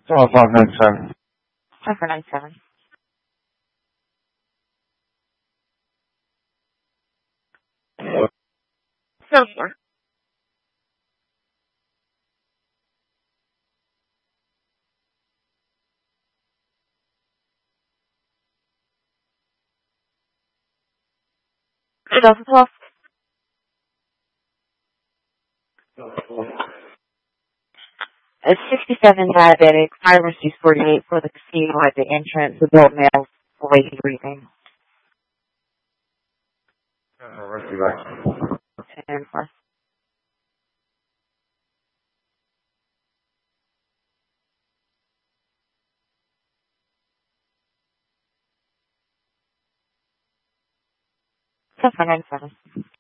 Oh, 597. 5497. So far. It doesn't cost. It's 67 diabetic, pharmacy 48 for the casino at the entrance, adult male, waiting briefing. Rusty back. 10 plus. That's 497.